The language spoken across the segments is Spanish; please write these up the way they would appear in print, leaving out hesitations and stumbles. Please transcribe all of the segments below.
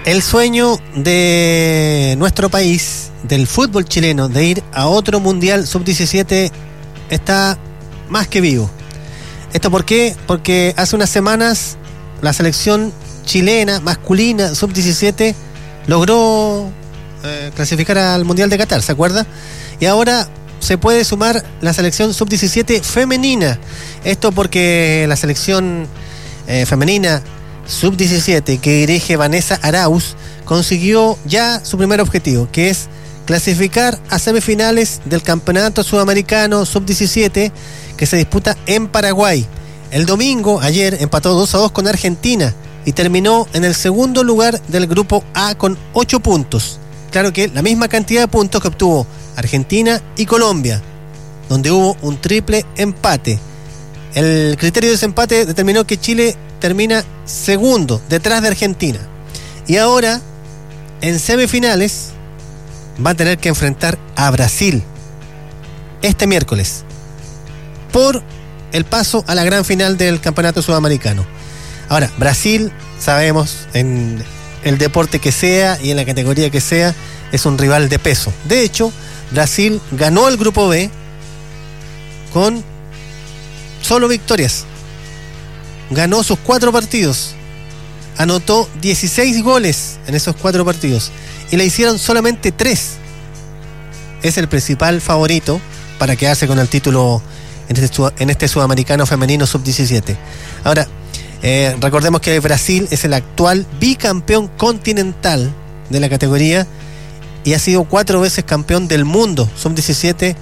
El sueño de nuestro país, del fútbol chileno, de ir a otro Mundial Sub-17 está más que vivo. ¿Esto por qué? Porque hace unas semanas la selección chilena masculina Sub-17 logró clasificar al Mundial de Qatar, ¿se acuerda? Y ahora se puede sumar la selección Sub-17 femenina. Esto porque la selección femenina Sub-17 que dirige Vanessa Arauz consiguió ya su primer objetivo, que es clasificar a semifinales del Campeonato Sudamericano Sub-17 que se disputa en Paraguay. El domingo, ayer, empató 2-2 con Argentina y terminó en el segundo lugar del grupo A con 8 puntos. Claro que la misma cantidad de puntos que obtuvo Argentina y Colombia, donde hubo un triple empate. El criterio de desempate determinó que Chile termina segundo, detrás de Argentina. Y ahora, en semifinales, va a tener que enfrentar a Brasil este miércoles por el paso a la gran final del Campeonato Sudamericano. Ahora, Brasil, sabemos, en el deporte que sea y en la categoría que sea, es un rival de peso. De hecho, Brasil ganó el grupo B con solo victorias. Ganó sus 4 partidos, anotó 16 goles en esos 4 partidos y le hicieron solamente 3. Es el principal favorito para quedarse con el título en este Sudamericano Femenino Sub-17. Ahora, recordemos que Brasil es el actual bicampeón continental de la categoría y ha sido 4 veces campeón del mundo Sub-17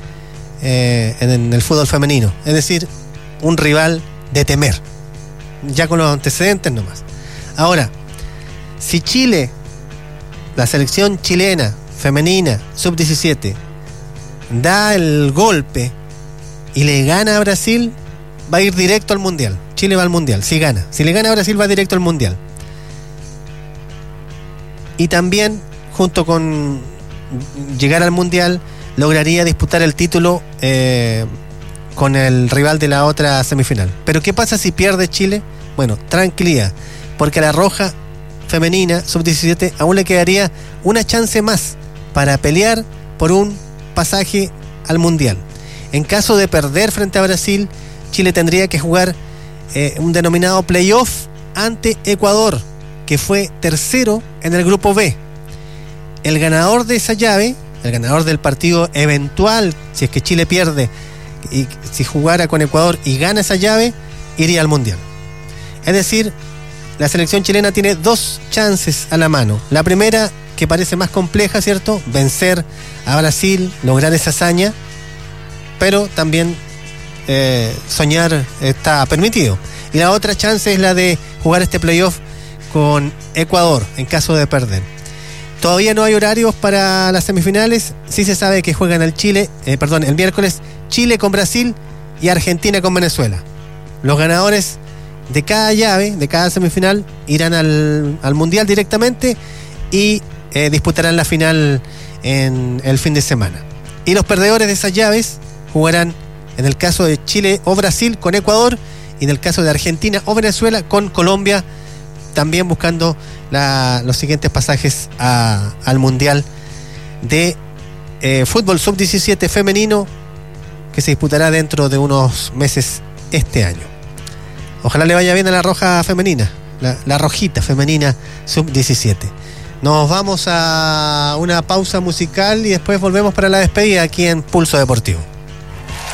en el fútbol femenino. Es decir, un rival de temer, ya con los antecedentes nomás. Ahora, si Chile, la selección chilena femenina Sub-17, da el golpe y le gana a Brasil, va a ir directo al Mundial. Chile va al Mundial, si gana. Si le gana a Brasil, va directo al Mundial. Y también, junto con llegar al Mundial, lograría disputar el título con el rival de la otra semifinal. Pero ¿qué pasa si pierde Chile? Bueno, tranquilidad, porque a la roja femenina Sub-17 aún le quedaría una chance más para pelear por un pasaje al Mundial. En caso de perder frente a Brasil, Chile tendría que jugar un denominado playoff ante Ecuador, que fue tercero en el grupo B. El ganador de esa llave, el ganador del partido eventual, si es que Chile pierde y si jugara con Ecuador y gana esa llave, iría al Mundial. Es decir, la selección chilena tiene 2 chances a la mano. La primera, que parece más compleja, ¿cierto? Vencer a Brasil, lograr esa hazaña, pero también soñar está permitido. Y la otra chance es la de jugar este playoff con Ecuador en caso de perder. Todavía no hay horarios para las semifinales. Sí se sabe que juegan el miércoles Chile con Brasil y Argentina con Venezuela. Los ganadores de cada llave, de cada semifinal, irán al Mundial directamente y disputarán la final en el fin de semana. Y los perdedores de esas llaves jugarán, en el caso de Chile o Brasil, con Ecuador, y en el caso de Argentina o Venezuela, con Colombia, también buscando los siguientes pasajes al Mundial de Fútbol Sub-17 femenino, que se disputará dentro de unos meses este año. Ojalá le vaya bien a la roja femenina, la rojita femenina Sub-17. Nos vamos a una pausa musical y después volvemos para la despedida aquí en Pulso Deportivo.